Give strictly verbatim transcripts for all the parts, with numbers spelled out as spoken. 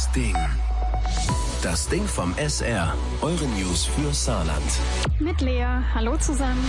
Das Ding. Das Ding vom S R. Eure News für Saarland. Mit Lea. Hallo zusammen.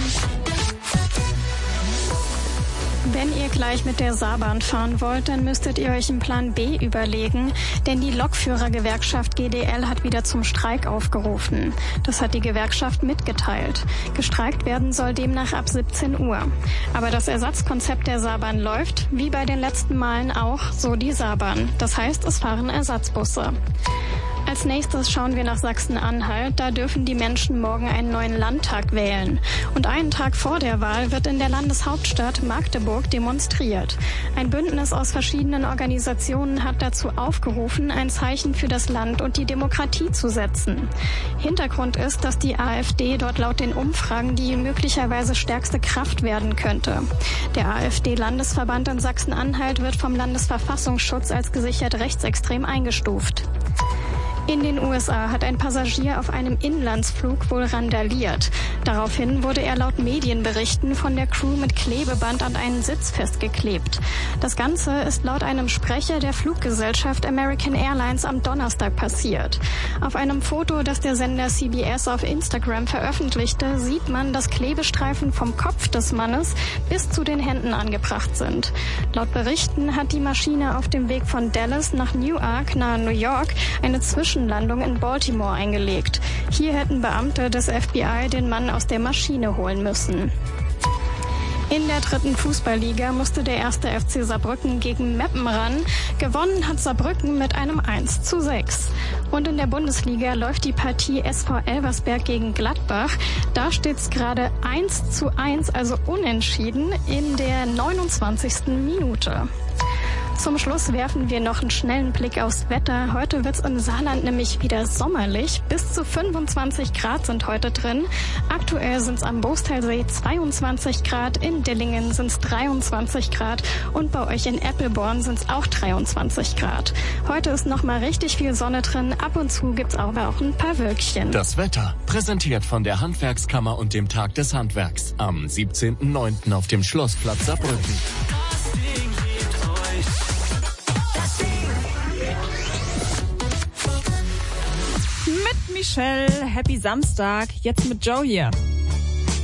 Wenn ihr gleich mit der Saarbahn fahren wollt, dann müsstet ihr euch einen Plan B überlegen, denn die Lokführergewerkschaft G D L hat wieder zum Streik aufgerufen. Das hat die Gewerkschaft mitgeteilt. Gestreikt werden soll demnach ab siebzehn Uhr. Aber das Ersatzkonzept der Saarbahn läuft, wie bei den letzten Malen auch, so die Saarbahn. Das heißt, es fahren Ersatzbusse. Als nächstes schauen wir nach Sachsen-Anhalt. Da dürfen die Menschen morgen einen neuen Landtag wählen. Und einen Tag vor der Wahl wird in der Landeshauptstadt Magdeburg demonstriert. Ein Bündnis aus verschiedenen Organisationen hat dazu aufgerufen, ein Zeichen für das Land und die Demokratie zu setzen. Hintergrund ist, dass die AfD dort laut den Umfragen die möglicherweise stärkste Kraft werden könnte. Der AfD-Landesverband in Sachsen-Anhalt wird vom Landesverfassungsschutz als gesichert rechtsextrem eingestuft. In den U S A hat ein Passagier auf einem Inlandsflug wohl randaliert. Daraufhin wurde er laut Medienberichten von der Crew mit Klebeband an einen Sitz festgeklebt. Das Ganze ist laut einem Sprecher der Fluggesellschaft American Airlines am Donnerstag passiert. Auf einem Foto, das der Sender C B S auf Instagram veröffentlichte, sieht man, dass Klebestreifen vom Kopf des Mannes bis zu den Händen angebracht sind. Laut Berichten hat die Maschine auf dem Weg von Dallas nach Newark nahe New York eine Zwischenlandung in Baltimore eingelegt. Hier hätten Beamte des F B I den Mann aus der Maschine holen müssen. In der dritten Fußballliga musste der erste F C Saarbrücken gegen Meppen ran. Gewonnen hat Saarbrücken mit einem eins zu sechs. Und in der Bundesliga läuft die Partie S V Elversberg gegen Gladbach. Da steht's gerade eins zu eins, also unentschieden, in der neunundzwanzigsten Minute. Zum Schluss werfen wir noch einen schnellen Blick aufs Wetter. Heute wird's im Saarland nämlich wieder sommerlich. Bis zu fünfundzwanzig Grad sind heute drin. Aktuell sind's am Boostalsee zweiundzwanzig Grad, in Dillingen sind's dreiundzwanzig Grad und bei euch in Eppelborn sind's auch dreiundzwanzig Grad. Heute ist noch mal richtig viel Sonne drin. Ab und zu gibt's aber auch ein paar Wölkchen. Das Wetter, präsentiert von der Handwerkskammer und dem Tag des Handwerks. Am siebzehnten neunten auf dem Schlossplatz Saarbrücken. Michelle, happy Samstag. Jetzt mit Joe hier.